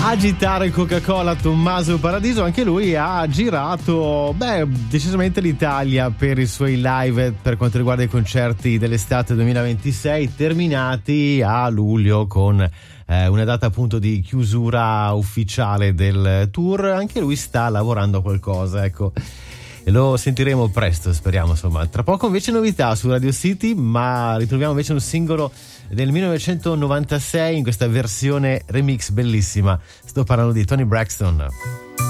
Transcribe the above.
agitare Coca-Cola. Tommaso Paradiso, anche lui ha girato decisamente l'Italia per i suoi live per quanto riguarda i concerti dell'estate 2026, terminati a luglio con una data appunto di chiusura ufficiale del tour. Anche lui sta lavorando a qualcosa, ecco, e lo sentiremo presto, speriamo. Insomma, tra poco invece novità su Radio City, ma ritroviamo invece un singolo del 1996 in questa versione remix bellissima. Sto parlando di Toni Braxton.